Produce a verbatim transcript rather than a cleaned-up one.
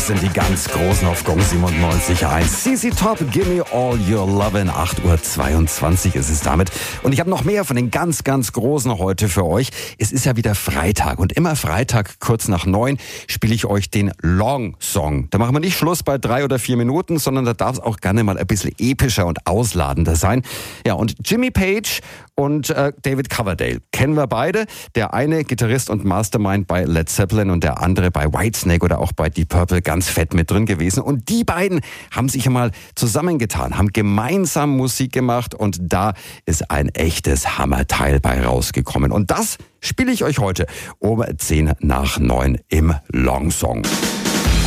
Das sind die ganz Großen auf Gong siebenundneunzig Komma eins. C C Top, Give Me All Your Lovin'. acht Uhr zweiundzwanzig ist es damit. Und ich habe noch mehr von den ganz, ganz Großen heute für euch. Es ist ja wieder Freitag und immer Freitag kurz nach neun spiele ich euch den Long Song. Da machen wir nicht Schluss bei drei oder vier Minuten, sondern da darf es auch gerne mal ein bisschen epischer und ausladender sein. Ja, und Jimmy Page und äh, David Coverdale kennen wir beide. Der eine Gitarrist und Mastermind bei Led Zeppelin und der andere bei Whitesnake oder auch bei Deep Purple ganz fett mit drin gewesen. Und die beiden haben sich einmal zusammengetan, haben gemeinsam Musik gemacht und da ist ein echtes Hammerteil bei rausgekommen. Und das spiele ich euch heute um zehn nach neun im Long Song.